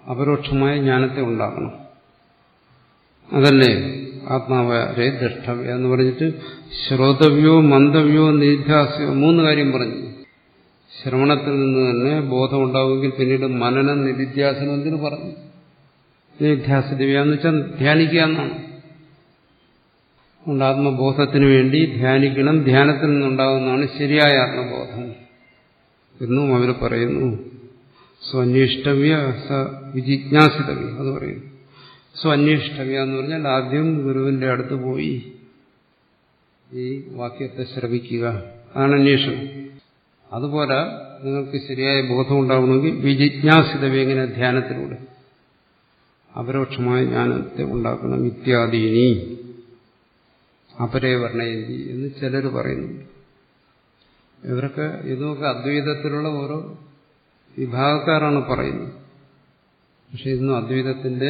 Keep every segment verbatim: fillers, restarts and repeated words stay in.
അപരോക്ഷമായ ജ്ഞാനത്തെ ഉണ്ടാക്കണം. അതല്ലേ ആത്മാവരെ ദ്രഷ്ടവ്യ എന്ന് പറഞ്ഞിട്ട് ശ്രോതവ്യോ മന്ദവ്യോ നിധ്യാസ്യോ മൂന്ന് കാര്യം പറഞ്ഞു. ശ്രവണത്തിൽ നിന്ന് തന്നെ ബോധം ഉണ്ടാവുമെങ്കിൽ പിന്നീട് മനനം നിധിധ്യാസനം എന്തിനു പറഞ്ഞു? നിധ്യാസിതവ്യ എന്ന് വെച്ചാൽ ധ്യാനിക്കുക എന്നാണ്. അതുകൊണ്ട് ആത്മബോധത്തിന് വേണ്ടി ധ്യാനിക്കണം. ധ്യാനത്തിൽ നിന്നുണ്ടാകുന്നതാണ് ശരിയായ ആത്മബോധം എന്നും അവർ പറയുന്നു. സ്വന്വേഷ്ടവ്യ സ വിജിജ്ഞാസിതവ്യ അത് പറയുന്നു. സ്വന്വേഷ്ടവ്യ എന്ന് പറഞ്ഞാൽ ആദ്യം ഗുരുവിന്റെ അടുത്ത് പോയി ഈ വാക്യത്തെ ശ്രവിക്കുക, അതാണ് അന്വേഷണം. അതുപോലെ നിങ്ങൾക്ക് ശരിയായ ബോധം ഉണ്ടാകണമെങ്കിൽ വിജിജ്ഞാസിതവ്യ എങ്ങനെ? ധ്യാനത്തിലൂടെ അപരോക്ഷമായ ജ്ഞാനത്തെ ഉണ്ടാക്കണം. ഇത്യാദീനി അപരേ വർണ്ണയന്തി എന്ന് ചിലർ പറയുന്നുണ്ട്. ഇവരൊക്കെ ഇതൊക്കെ അദ്വൈതത്തിലുള്ള ഓരോ വിഭാഗക്കാരാണ് പറയുന്നത്. പക്ഷെ ഇന്നും അദ്വൈതത്തിന്റെ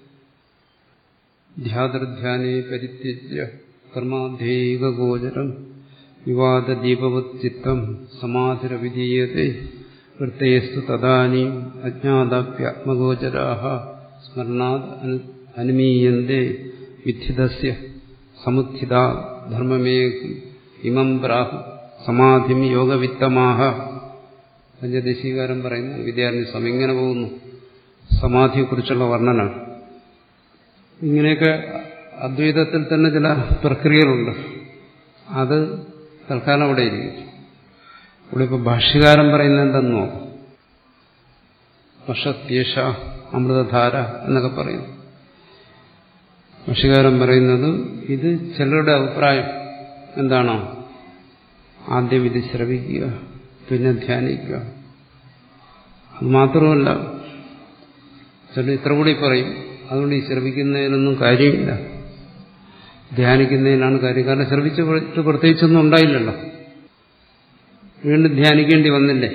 ധ്യാതൃധ്യാനേ പരിത്യജ്യ കർമാധേയഗോചരം വിവാദ ദീപവത് ചിത്തം സമാധിരവിധീയത്തെ വൃത്തേസ്തു തദാനീം അജ്ഞാതാപ്യാത്മഗോചരാഃ സ്മരണാത് അനുമീയന്തേ വിദ്ധിതസ്യ സമുത്ഥിതാ ധർമ്മമേ ഇമം പ്രാഹു സമാധിം യോഗവിത്തമാഹ. പഞ്ചദശീകാരം പറയുന്നു. വിദ്യാർത്ഥി സ്വാമി ഇങ്ങനെ പോകുന്നു. സമാധിയെക്കുറിച്ചുള്ള വർണ്ണന. ഇങ്ങനെയൊക്കെ അദ്വൈതത്തിൽ തന്നെ ചില പ്രക്രിയകളുണ്ട്. അത് തൽക്കാലം അവിടെ ഇരിക്കും. ഇവിടെ ഇപ്പോൾ ഭാഷ്യകാരൻ പറയുന്നത് എന്തെന്നോ വർഷത്യേഷ അമൃതധാര എന്നൊക്കെ പറയുന്നു. ഭാഷ്യകാരൻ പറയുന്നത് ഇത് ചിലരുടെ അഭിപ്രായം എന്താണോ, ആദ്യം ഇത് ശ്രവിക്കുക, പിന്നെ ധ്യാനിക്കുക. അത് മാത്രമല്ല, ചില ഇത്ര കൂടി പറയും. അതുകൊണ്ട് ഈ ശ്രവിക്കുന്നതിനൊന്നും കാര്യമില്ല, ധ്യാനിക്കുന്നതിനാണ് കാര്യം. കാരണം ശ്രവിച്ച് പ്രത്യേകിച്ചൊന്നും ഉണ്ടായില്ലല്ലോ, വീണ്ടും ധ്യാനിക്കേണ്ടി വന്നില്ലേ.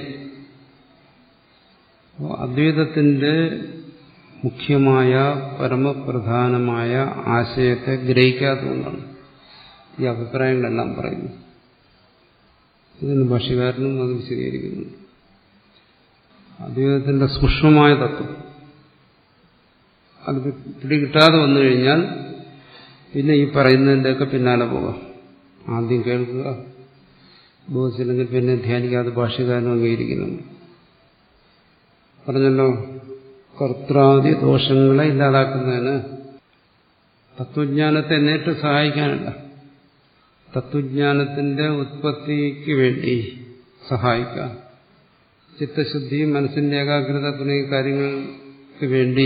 അപ്പോൾ അദ്വൈതത്തിന്റെ മുഖ്യമായ പരമപ്രധാനമായ ആശയത്തെ ഗ്രഹിക്കാത്തതുകൊണ്ടാണ് ഈ അഭിപ്രായങ്ങളെല്ലാം പറയുന്നത്. ഇതിന് ഭാഷ്യകാരനും അത് വിശദീകരിക്കുന്നുണ്ട്. അദ്വൈതത്തിന്റെ സൂക്ഷ്മമായ തത്വം അത് പിടികിട്ടാതെ വന്നു കഴിഞ്ഞാൽ പിന്നെ ഈ പറയുന്നതിൻ്റെയൊക്കെ പിന്നാലെ പോകാം. ആദ്യം കേൾക്കുക, ബോധിച്ചില്ലെങ്കിൽ പിന്നെ ധ്യാനിക്കാതെ ഭാഷ്യകാരനും അംഗീകരിക്കുന്നുണ്ട്. പറഞ്ഞല്ലോ, കർത്താദി ദോഷങ്ങളെ ഇല്ലാതാക്കുന്നതിന് തത്വജ്ഞാനത്തെ നേരിട്ട് സഹായിക്കാനല്ല, തത്വജ്ഞാനത്തിന്റെ ഉത്പത്തിക്ക് വേണ്ടി സഹായിക്കാം. ചിത്തശുദ്ധി, മനസ്സിന്റെ ഏകാഗ്രത തുടങ്ങിയ കാര്യങ്ങൾക്ക് വേണ്ടി,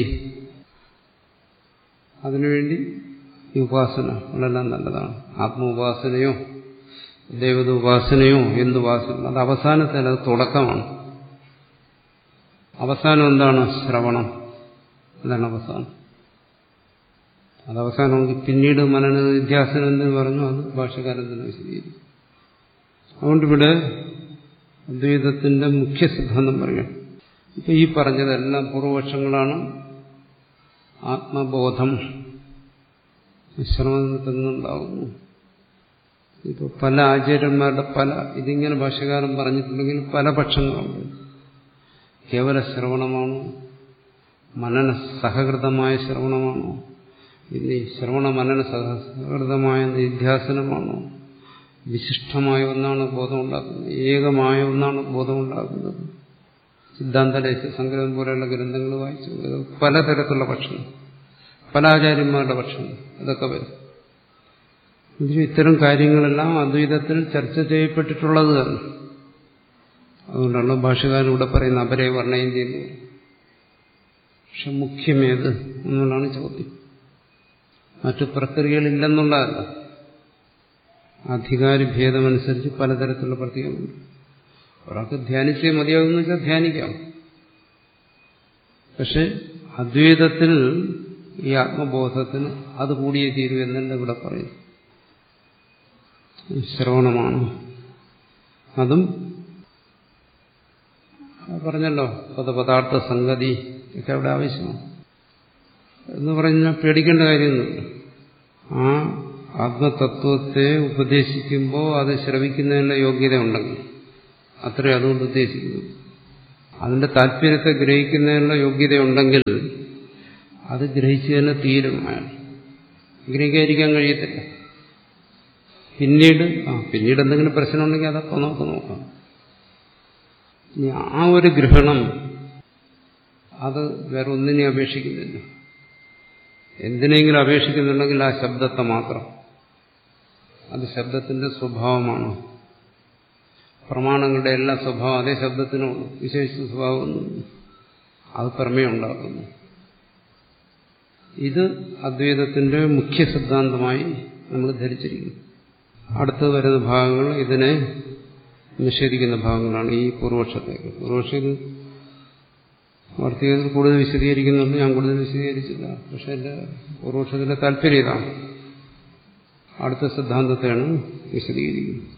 അതിനുവേണ്ടി ഈ ഉപാസന വളരെ നല്ലതാണ്. ആത്മോപാസനയോ ദൈവത ഉപാസനയോ എന്തുപാസന, അത് അവസാനത്തിൽ അത് തുടക്കമാണ്. അവസാനം എന്താണ്? ശ്രവണം. അതാണ് അവസാനം. അത് അവസാനമെങ്കിൽ പിന്നീട് മനന നിധ്യാസനം എന്ന് പറഞ്ഞു, അത് ഭാഷ്യകാരൻ തന്നെ വിശദീകരിക്കും. അതുകൊണ്ടിവിടെ അദ്വൈതത്തിന്റെ മുഖ്യ സിദ്ധാന്തം പറയാം. ഇപ്പൊ ഈ പറഞ്ഞതെല്ലാം പൂർവപക്ഷങ്ങളാണ്. ആത്മബോധം ശ്രവണത്തിൽ നിന്നുണ്ടാകുന്നു. ഇപ്പോൾ പല ആചാര്യന്മാരുടെ പല ഇതിങ്ങനെ ഭാഷ്യകാരൻ പറഞ്ഞിട്ടുണ്ടെങ്കിൽ പല പക്ഷങ്ങളുണ്ട്. കേവല ശ്രവണമാണോ, മനന സഹകൃതമായ ശ്രവണമാണോ, ഇനി ശ്രവണ മനന സഹകൃതമായ നിധ്യാസനമാണോ, വിശിഷ്ടമായ ഒന്നാണ് ബോധം ഉണ്ടാക്കുന്നത്, ഏകമായ ഒന്നാണ് ബോധം ഉണ്ടാക്കുന്നത്. സിദ്ധാന്തലേശ സംഗ്രഹം പോലെയുള്ള ഗ്രന്ഥങ്ങൾ വായിച്ചു പലതരത്തിലുള്ള പക്ഷങ്ങൾ, പല ആചാര്യന്മാരുടെ പക്ഷങ്ങൾ ഇതൊക്കെ വരും. ഇതിൽ ഇത്തരം കാര്യങ്ങളെല്ലാം അദ്വൈതത്തിൽ ചർച്ച ചെയ്യപ്പെട്ടിട്ടുള്ളത് തന്നെ. അതുകൊണ്ടാണ് ഭാഷ്യകാരൻ ഇവിടെ പറയുന്ന അപരേ വർണ്ണയന്തി എന്ന് പറയും. പക്ഷെ മുഖ്യമേത് എന്നുള്ളതാണ് ചോദ്യം. മറ്റു പ്രക്രിയകളില്ലെന്നുള്ളതല്ല, അധികാരി ഭേദമനുസരിച്ച് പലതരത്തിലുള്ള പ്രക്രിയകളുണ്ട്. ഒരാൾക്ക് ധ്യാനിച്ചേ മതിയാകുമെന്ന് വെച്ചാൽ ധ്യാനിക്കാം. പക്ഷെ അദ്വൈതത്തിൽ ഈ ആത്മബോധത്തിന് അത് കൂടിയേ തീരൂ എന്നല്ല ഇവിടെ പറയും. ശ്രവണമാണ്. അതും പറഞ്ഞല്ലോ, പദപദാർത്ഥ സംഗതി ഒക്കെ അവിടെ ആവശ്യമാണ് എന്ന് പറഞ്ഞാൽ പേടിക്കേണ്ട കാര്യമൊന്നുമില്ല. ആ ആത്മതത്വത്തെ ഉപദേശിക്കുമ്പോൾ അത് ശ്രവിക്കുന്നതിനുള്ള യോഗ്യത ഉണ്ടെങ്കിൽ അത്രയും അതുകൊണ്ട് ഉദ്ദേശിക്കുന്നു. അതിന്റെ താല്പര്യത്തെ ഗ്രഹിക്കുന്നതിനുള്ള യോഗ്യതയുണ്ടെങ്കിൽ അത് ഗ്രഹിച്ചു തന്നെ തീരും അയാൾ. ഗ്രഹിക്കാതിരിക്കാൻ കഴിയത്തില്ല. പിന്നീട് ആ പിന്നീട് എന്തെങ്കിലും പ്രശ്നമുണ്ടെങ്കിൽ അതൊക്കെ നമുക്ക് നോക്കാം. ഇനി ആ ഒരു ഗ്രഹണം അത് വേറെ ഒന്നിനെ അപേക്ഷിക്കുന്നില്ല. എന്തിനെങ്കിലും അപേക്ഷിക്കുന്നുണ്ടെങ്കിൽ ആ ശബ്ദത്തെ മാത്രം. അത് ശബ്ദത്തിന്റെ സ്വഭാവമാണ്. പ്രമാണങ്ങളുടെ എല്ലാ സ്വഭാവം അതേ ശബ്ദത്തിനുണ്ട്. വിശേഷിച്ച സ്വഭാവമൊന്നും അത് പ്രമേയം ഉണ്ടാക്കുന്നു. ഇത് അദ്വൈതത്തിന്റെ മുഖ്യ സിദ്ധാന്തമായി നമ്മൾ ധരിച്ചിരിക്കുന്നു. അടുത്ത് വരുന്ന ഭാഗങ്ങൾ ഇതിനെ നിഷേധിക്കുന്ന ഭാഗങ്ങളാണ്. ഈ പൂർവപക്ഷത്തേക്ക് പൂർവപക്ഷം വാർത്തകത്തിൽ കൂടുതൽ വിശദീകരിക്കുന്നുണ്ട്. ഞാൻ കൂടുതൽ വിശദീകരിച്ചില്ല. പക്ഷെ എന്റെ പൂർവപക്ഷത്തിന്റെ താല്പര്യം ഇതാണ്. അടുത്ത സിദ്ധാന്തത്തെയാണ് വിശദീകരിക്കുന്നത്.